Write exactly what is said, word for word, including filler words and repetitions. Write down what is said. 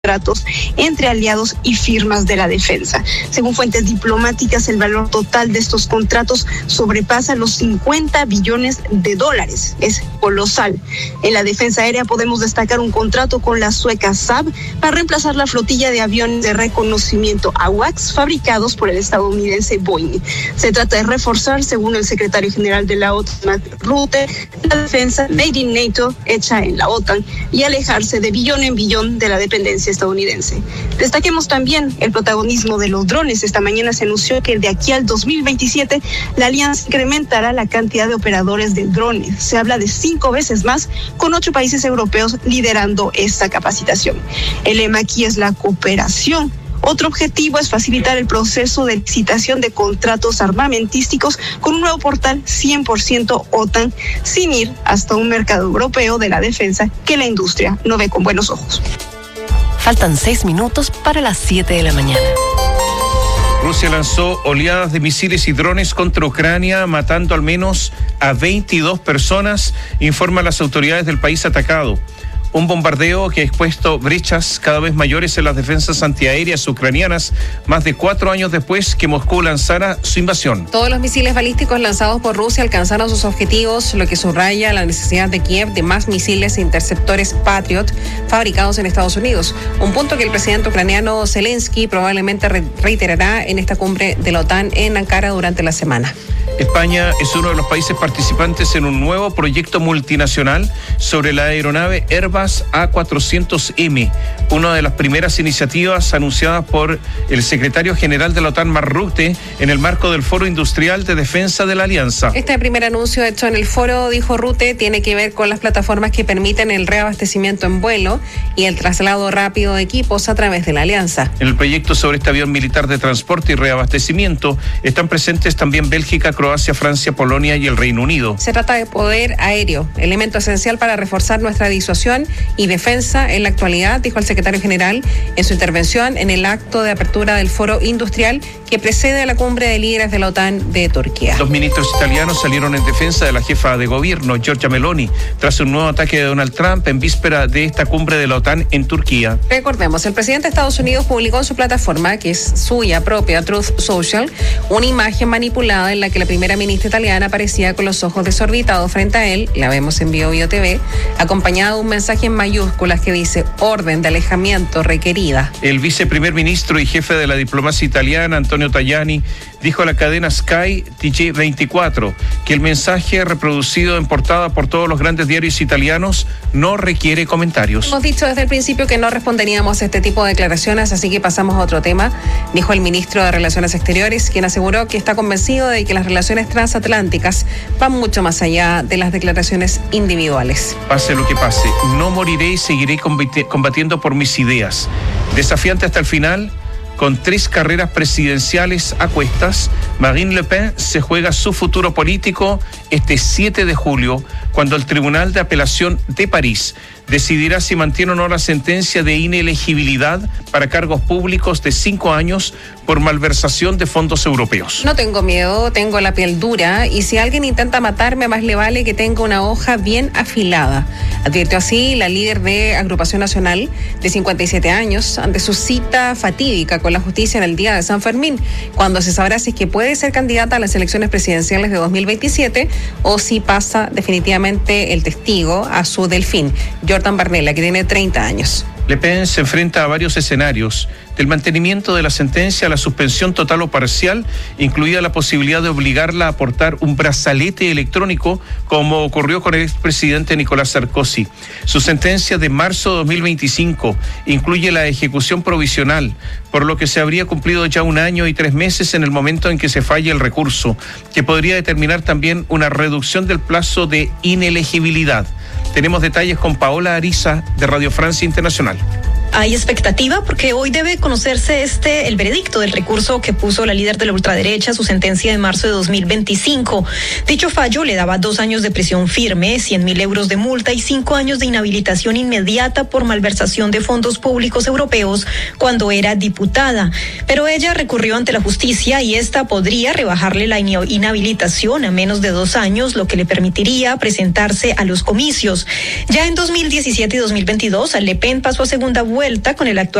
contratos entre aliados y firmas de la defensa. Según fuentes diplomáticas, el valor total de estos contratos sobrepasa los cincuenta billones de dólares. Es colosal. En la defensa aérea podemos destacar un contrato con la sueca Saab para reemplazar la flotilla de aviones de reconocimiento AWACS fabricados por el estadounidense Boeing. Se trata de reforzar, según el secretario general de la OTAN, Mark Rutte, la defensa made in NATO hecha en la OTAN y alejarse de billón en billón de la dependencia estadounidense. Destaquemos también el protagonismo de los drones. Esta mañana se anunció que de aquí al dos mil veintisiete la alianza incrementará la cantidad de operadores de drones. Se habla de cinco veces más, con ocho países europeos liderando esta capacitación. El lema aquí es la cooperación. Otro objetivo es facilitar el proceso de licitación de contratos armamentísticos con un nuevo portal cien por ciento OTAN, sin ir hasta un mercado europeo de la defensa que la industria no ve con buenos ojos. Faltan seis minutos para las siete de la mañana. Rusia lanzó oleadas de misiles y drones contra Ucrania, matando al menos a veintidós personas, informan las autoridades del país atacado. Un bombardeo que ha expuesto brechas cada vez mayores en las defensas antiaéreas ucranianas, más de cuatro años después que Moscú lanzara su invasión. Todos los misiles balísticos lanzados por Rusia alcanzaron sus objetivos, lo que subraya la necesidad de Kiev de más misiles e interceptores Patriot fabricados en Estados Unidos. Un punto que el presidente ucraniano Zelensky probablemente re- reiterará en esta cumbre de la OTAN en Ankara durante la semana. España es uno de los países participantes en un nuevo proyecto multinacional sobre la aeronave Airbus A cuatrocientos eme, una de las primeras iniciativas anunciadas por el secretario general de la OTAN, Mark Rutte, en el marco del Foro Industrial de Defensa de la Alianza. Este primer anuncio hecho en el foro, dijo Rutte, tiene que ver con las plataformas que permiten el reabastecimiento en vuelo y el traslado rápido de equipos a través de la Alianza. En el proyecto sobre este avión militar de transporte y reabastecimiento están presentes también Bélgica, Croacia, Francia, Polonia y el Reino Unido. Se trata de poder aéreo, elemento esencial para reforzar nuestra disuasión y defensa en la actualidad, dijo el secretario general en su intervención en el acto de apertura del foro industrial que precede a la cumbre de líderes de la OTAN de Turquía. Los ministros italianos salieron en defensa de la jefa de gobierno, Giorgia Meloni, tras un nuevo ataque de Donald Trump en víspera de esta cumbre de la OTAN en Turquía. Recordemos, el presidente de Estados Unidos publicó en su plataforma, que es suya propia, Truth Social, una imagen manipulada en la que la primera ministra italiana aparecía con los ojos desorbitados frente a él, la vemos en Bio Bio T V, acompañado de un mensaje en mayúsculas que dice orden de alejamiento requerida. El viceprimer ministro y jefe de la diplomacia italiana, Antonio Tajani, dijo a la cadena Sky T G veinticuatro que el mensaje reproducido en portada por todos los grandes diarios italianos no requiere comentarios. Hemos dicho desde el principio que no responderíamos a este tipo de declaraciones, así que pasamos a otro tema, dijo el ministro de Relaciones Exteriores, quien aseguró que está convencido de que las relaciones transatlánticas van mucho más allá de las declaraciones individuales. Pase lo que pase, no moriré y seguiré combatiendo por mis ideas. Desafiante hasta el final, con tres carreras presidenciales a cuestas, Marine Le Pen se juega su futuro político este siete de julio, cuando el Tribunal de Apelación de París decidirá si mantiene o no la sentencia de inelegibilidad para cargos públicos de cinco años por malversación de fondos europeos. No tengo miedo, tengo la piel dura y si alguien intenta matarme, más le vale que tenga una hoja bien afilada. Advirtió así la líder de Agrupación Nacional de cincuenta y siete años ante su cita fatídica con la justicia en el día de San Fermín, cuando se sabrá si es que puede ser candidata a las elecciones presidenciales de dos mil veintisiete o si pasa definitivamente el testigo a su delfín, Jordan Bardella, que tiene treinta años. Le Pen se enfrenta a varios escenarios, del mantenimiento de la sentencia a la suspensión total o parcial, incluida la posibilidad de obligarla a aportar un brazalete electrónico, como ocurrió con el expresidente Nicolás Sarkozy. Su sentencia de marzo de dos mil veinticinco incluye la ejecución provisional, por lo que se habría cumplido ya un año y tres meses en el momento en que se falle el recurso, que podría determinar también una reducción del plazo de inelegibilidad. Tenemos detalles con Paola Ariza de Radio Francia Internacional. Hay expectativa porque hoy debe conocerse este el veredicto del recurso que puso la líder de la ultraderecha a su sentencia de marzo de dos mil veinticinco. Dicho fallo le daba dos años de prisión firme, cien mil euros de multa y cinco años de inhabilitación inmediata por malversación de fondos públicos europeos cuando era diputada. Pero ella recurrió ante la justicia y esta podría rebajarle la inhabilitación a menos de dos años, lo que le permitiría presentarse a los comicios. Ya en dos mil diecisiete y dos mil veintidós, Le Pen pasó a segunda vuelta vuelta con el actual